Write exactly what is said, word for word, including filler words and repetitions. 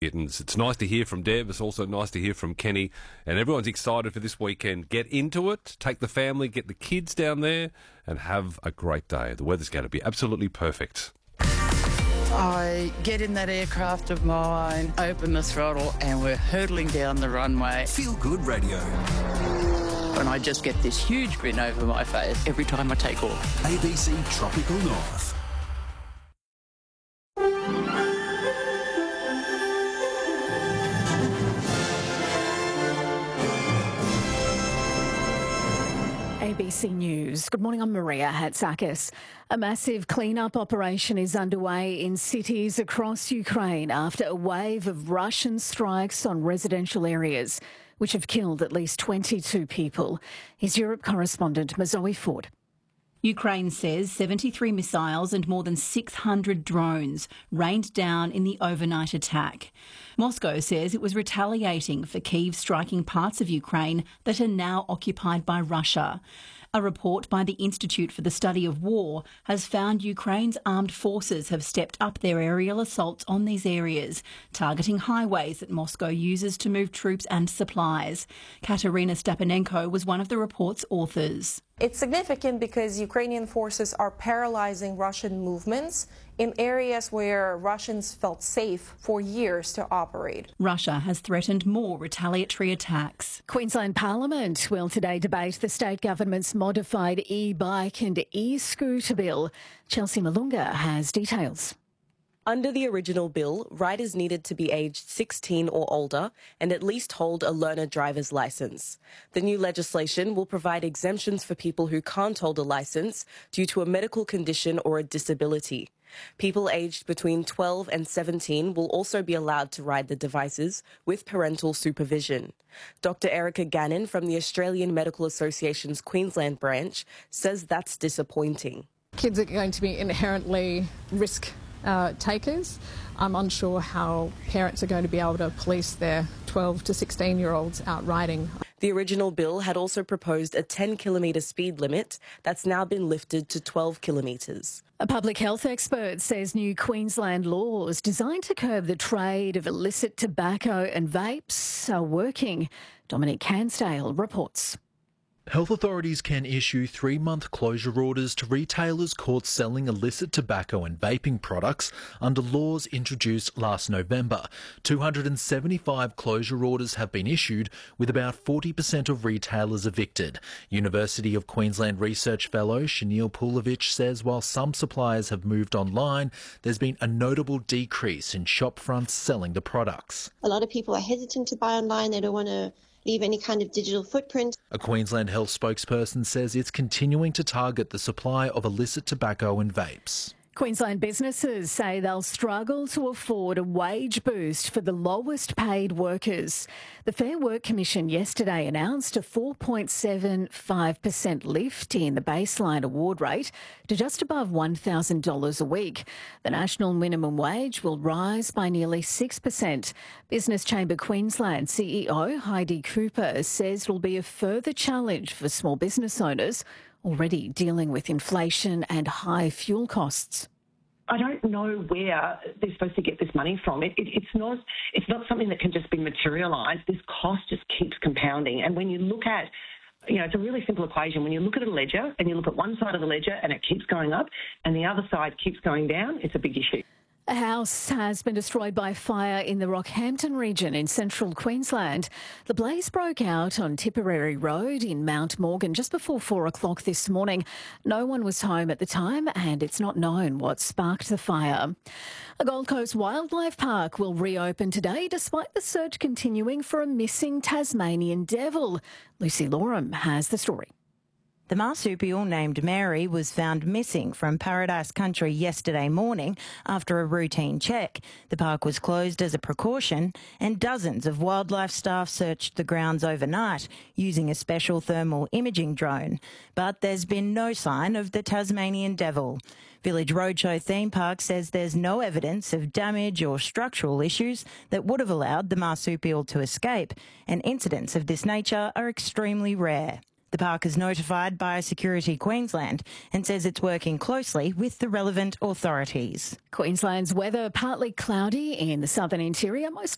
Kittens. It's nice to hear from Deb. It's also nice to hear from Kenny. And everyone's excited for this weekend. Get into it. Take the family, get the kids down there and have a great day. The weather's going to be absolutely perfect. I get in that aircraft of mine, open the throttle, and we're hurtling down the runway. Feel Good Radio. And I just get this huge grin over my face every time I take off. A B C Tropical North. A B C News. Good morning, I'm Maria Hatzakis. A massive clean-up operation is underway in cities across Ukraine after a wave of Russian strikes on residential areas, which have killed at least twenty-two people. Here's Europe correspondent Mazoe Ford. Ukraine says seventy-three missiles and more than six hundred drones rained down in the overnight attack. Moscow says it was retaliating for Kyiv striking parts of Ukraine that are now occupied by Russia. A report by the Institute for the Study of War has found Ukraine's armed forces have stepped up their aerial assaults on these areas, targeting highways that Moscow uses to move troops and supplies. Katerina Stepanenko was one of the report's authors. It's significant because Ukrainian forces are paralyzing Russian movements in areas where Russians felt safe for years to operate. Russia has threatened more retaliatory attacks. Queensland Parliament will today debate the state government's modified e-bike and e-scooter bill. Chelsea Malunga has details. Under the original bill, riders needed to be aged sixteen or older and at least hold a learner driver's licence. The new legislation will provide exemptions for people who can't hold a licence due to a medical condition or a disability. People aged between twelve and seventeen will also be allowed to ride the devices with parental supervision. Doctor Erica Gannon from the Australian Medical Association's Queensland branch says that's disappointing. Kids are going to be inherently risk Uh, takers. I'm unsure how parents are going to be able to police their twelve to sixteen year olds out riding. The original bill had also proposed a ten kilometre speed limit that's now been lifted to twelve kilometres. A public health expert says new Queensland laws designed to curb the trade of illicit tobacco and vapes are working. Dominic Cansdale reports. Health authorities can issue three-month closure orders to retailers caught selling illicit tobacco and vaping products under laws introduced last November. two hundred seventy-five closure orders have been issued, with about forty percent of retailers evicted. University of Queensland research fellow Shanil Pulovich says while some suppliers have moved online, there's been a notable decrease in shop fronts selling the products. A lot of people are hesitant to buy online. They don't want to leave any kind of digital footprint. A Queensland Health spokesperson says it's continuing to target the supply of illicit tobacco and vapes. Queensland businesses say they'll struggle to afford a wage boost for the lowest paid workers. The Fair Work Commission yesterday announced a four point seven five percent lift in the baseline award rate to just above one thousand dollars a week. The national minimum wage will rise by nearly six percent. Business Chamber Queensland C E O Heidi Cooper says it will be a further challenge for small business owners already dealing with inflation and high fuel costs. I don't know where they're supposed to get this money from. It, it, it's not it's not something that can just be materialised. This cost just keeps compounding. And when you look at, you know, it's a really simple equation. When you look at a ledger and you look at one side of the ledger and it keeps going up and the other side keeps going down, it's a big issue. A house has been destroyed by fire in the Rockhampton region in central Queensland. The blaze broke out on Tipperary Road in Mount Morgan just before four o'clock this morning. No one was home at the time and it's not known what sparked the fire. A Gold Coast wildlife park will reopen today despite the search continuing for a missing Tasmanian devil. Lucy Loram has the story. The marsupial named Mary was found missing from Paradise Country yesterday morning after a routine check. The park was closed as a precaution and dozens of wildlife staff searched the grounds overnight using a special thermal imaging drone. But there's been no sign of the Tasmanian devil. Village Roadshow Theme Park says there's no evidence of damage or structural issues that would have allowed the marsupial to escape, and incidents of this nature are extremely rare. The park is notified Biosecurity Queensland and says it's working closely with the relevant authorities. Queensland's weather partly cloudy in the southern interior, mostly